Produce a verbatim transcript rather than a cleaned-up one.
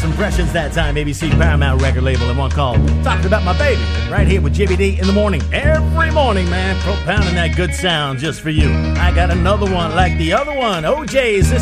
First Impressions that time, A B C Paramount record label, and one called Talking About My Baby, right here with Jimmy D in the morning. Every morning, man, propounding that good sound just for you. I got another one like the other one, O J's. This